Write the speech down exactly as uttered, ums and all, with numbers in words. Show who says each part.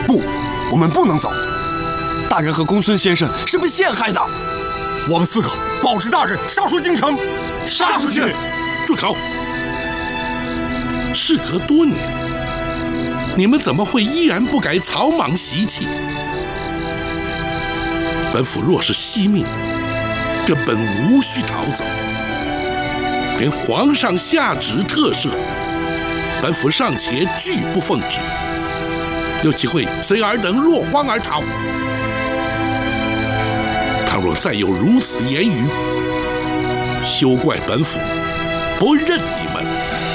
Speaker 1: 不，我们不能走。
Speaker 2: 大人和公孙先生是被陷害的。
Speaker 1: 我们四个保持大人杀出京城。杀出去！
Speaker 3: 住口！事隔多年，你们怎么会依然不改草莽习气？本府若是惜命，根本无需逃走。连皇上下旨特赦，本府尚且拒不奉旨，又岂会随尔等落荒而逃？倘若再有如此言语，休怪本府不认你们。